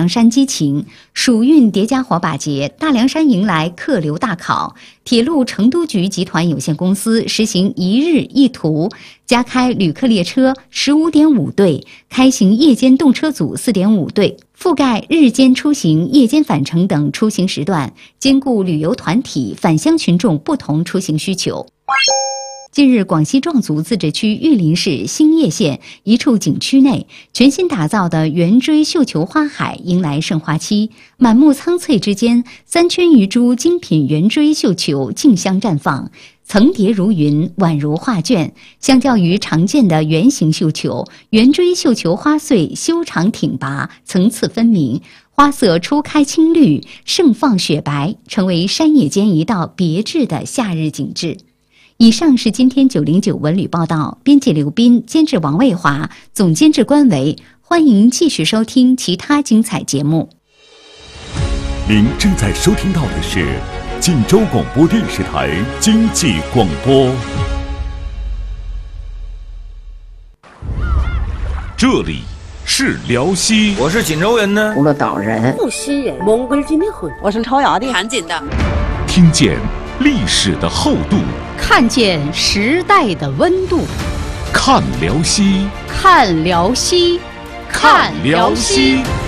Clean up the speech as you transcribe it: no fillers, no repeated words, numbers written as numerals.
山激情，暑运叠加火把节，大凉山迎来客流大考。铁路成都局集团有限公司实行一日一图，加开旅客列车15.5对，开行夜间动车组4.5对，覆盖日间出行、夜间返程等出行时段，兼顾旅游团体、返乡群众不同出行需求。近日，广西壮族自治区玉林市兴业县一处景区内，全新打造的圆锥绣球花海迎来盛花期。满目苍翠之间，3圈余株精品圆锥绣球竞相绽放，层叠如云，宛如画卷。相较于常见的圆形绣球，圆锥绣球花穗修长挺拔，层次分明，花色初开青绿，盛放雪白，成为山野间一道别致的夏日景致。以上是今天909文旅报道，编辑刘斌，监制王卫华，总监制关维。欢迎继续收听其他精彩节目。 您正在收听到的是晋州广播电视台经济广播。这里是辽西， 我是锦州人呢， 除了岛人、 阜西人、蒙古人的混， 我是朝阳的、 韩锦的， 听见历史的厚度， 看见时代的温度， 看辽西， 看辽西，看辽西。